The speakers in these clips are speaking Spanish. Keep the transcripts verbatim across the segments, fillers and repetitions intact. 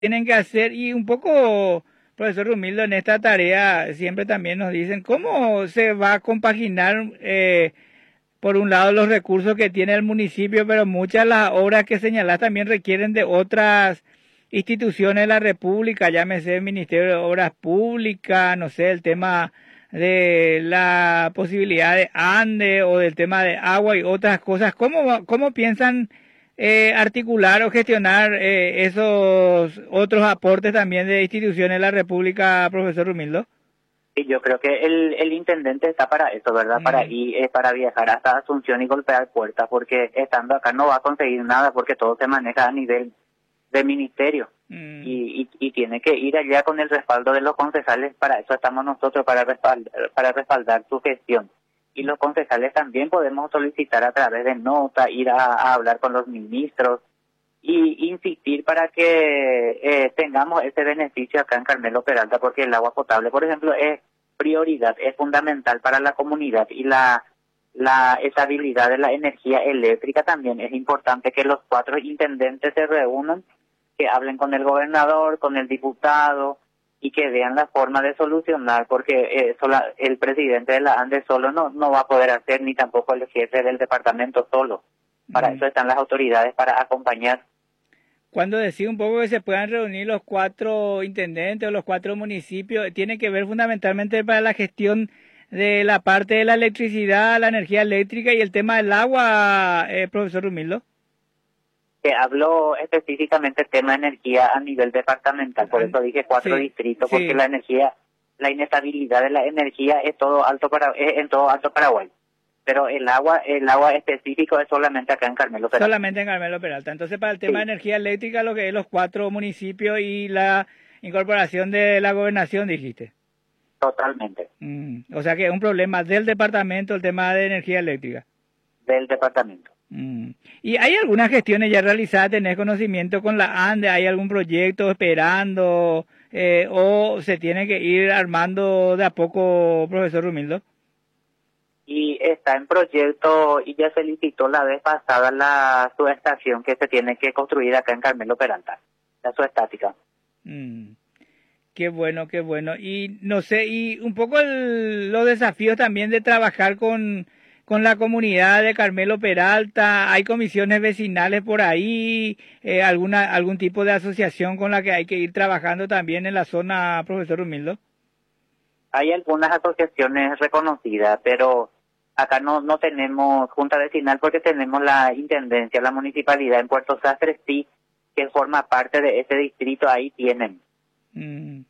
tienen que hacer y un poco, profesor Rumildo, en esta tarea siempre también nos dicen cómo se va a compaginar, eh, por un lado los recursos que tiene el municipio, pero muchas de las obras que señalás también requieren de otras instituciones de la República, llámese el Ministerio de Obras Públicas, no sé, el tema de la posibilidad de ANDE o del tema de agua y otras cosas. ¿Cómo, cómo piensan eh, articular o gestionar eh, esos otros aportes también de instituciones de la República, profesor Rumildo? Sí, yo creo que el, el intendente está para eso, ¿verdad? Mm. Para ir, eh, para viajar hasta Asunción y golpear puertas, porque estando acá no va a conseguir nada, porque todo se maneja a nivel de ministerio. Mm. Y, y, y tiene que ir allá con el respaldo de los concejales. Para eso estamos nosotros, para respaldar, para respaldar su gestión. Y los concejales también podemos solicitar a través de nota, ir a, a hablar con los ministros y insistir para que eh, tengamos ese beneficio acá en Carmelo Peralta, porque el agua potable, por ejemplo, es prioridad, es fundamental para la comunidad, y la la estabilidad de la energía eléctrica también. Es importante que los cuatro intendentes se reúnan, que hablen con el gobernador, con el diputado, y que vean la forma de solucionar, porque eh, sola, el presidente de la ANDE solo no, no va a poder hacer, ni tampoco el jefe del departamento solo. Para mm. eso están las autoridades, para acompañar. Cuando decía un poco que se puedan reunir los cuatro intendentes o los cuatro municipios, tiene que ver fundamentalmente para la gestión de la parte de la electricidad, la energía eléctrica y el tema del agua, eh, profesor Rumildo. Que habló específicamente del tema de energía a nivel departamental, por eso dije cuatro sí, distritos, porque sí. la energía, la inestabilidad de la energía es todo alto para, es en todo Alto Paraguay. Pero el agua, el agua específico es solamente acá en Carmelo Peralta. Solamente en Carmelo Peralta. Entonces, para el tema sí. de energía eléctrica, lo que es los cuatro municipios y la incorporación de la gobernación, dijiste. Totalmente. Mm, o sea que es un problema del departamento, el tema de energía eléctrica. Del departamento. Mm. ¿Y hay algunas gestiones ya realizadas? ¿Tenés conocimiento con la ANDE? ¿Hay algún proyecto esperando? Eh, ¿O se tiene que ir armando de a poco, profesor Rumildo? Y está en proyecto y ya se licitó la vez pasada la subestación que se tiene que construir acá en Carmelo Peralta, la subestática. Mm, qué bueno, qué bueno. Y no sé, y un poco el, los desafíos también de trabajar con, con la comunidad de Carmelo Peralta. ¿Hay comisiones vecinales por ahí? Eh, alguna algún tipo de asociación con la que hay que ir trabajando también en la zona, profesor Humildo? Hay algunas asociaciones reconocidas, pero acá no no tenemos junta vecinal, porque tenemos la intendencia, la municipalidad en Puerto Sastre, sí, que forma parte de ese distrito, ahí tienen. Mm.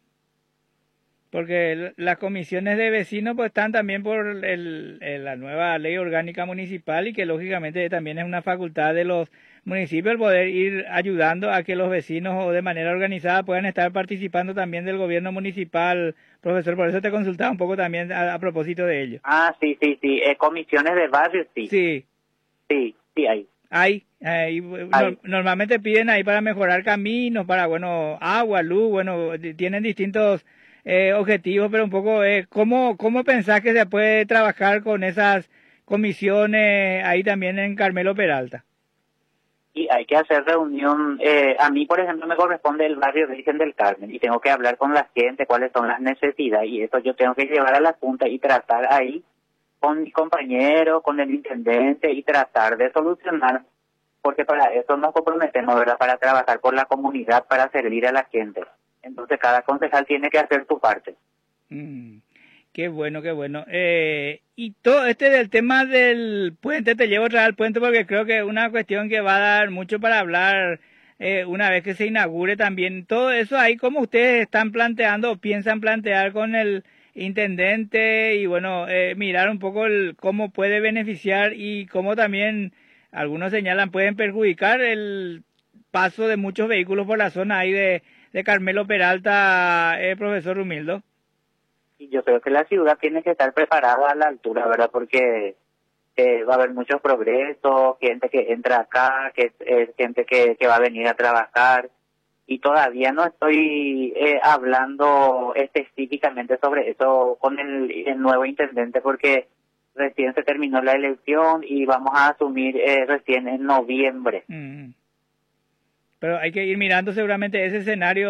Porque las comisiones de vecinos pues están también por el, el, la nueva ley orgánica municipal, y que lógicamente también es una facultad de los municipios el poder ir ayudando a que los vecinos o de manera organizada puedan estar participando también del gobierno municipal, profesor. Por eso te consultaba un poco también a, a propósito de ello. Ah, sí, sí, sí, eh, comisiones de barrios, sí. Sí. Sí, sí hay. Hay, hay, no, normalmente piden ahí para mejorar caminos, para, bueno, agua, luz, bueno, tienen distintos eh, objetivos, pero un poco, eh, ¿cómo, ¿cómo pensás que se puede trabajar con esas comisiones ahí también en Carmelo Peralta? Y hay que hacer reunión. Eh, a mí, por ejemplo, me corresponde el barrio Virgen del Carmen, y tengo que hablar con la gente cuáles son las necesidades, y eso yo tengo que llevar a la junta y tratar ahí con mi compañero, con el intendente, y tratar de solucionar, porque para eso nos comprometemos, ¿verdad? Para trabajar por la comunidad, para servir a la gente. Entonces cada concejal tiene que hacer su parte. Mm, qué bueno, qué bueno. Eh, y todo este del tema del puente, te llevo otra vez al puente porque creo que es una cuestión que va a dar mucho para hablar eh, una vez que se inaugure también. Todo eso ahí, ¿cómo ustedes están planteando o piensan plantear con el intendente? Y bueno, eh, mirar un poco el, cómo puede beneficiar y cómo también, algunos señalan, pueden perjudicar el paso de muchos vehículos por la zona ahí de de Carmelo Peralta, eh, profesor Humildo. Y yo creo que la ciudad tiene que estar preparada a la altura, ¿verdad? Porque eh, va a haber muchos progresos, gente que entra acá, que es gente que, que va a venir a trabajar, y todavía no estoy eh, hablando específicamente sobre eso con el, el nuevo intendente, porque recién se terminó la elección y vamos a asumir eh, recién en noviembre. Mm. pero hay que ir mirando seguramente ese escenario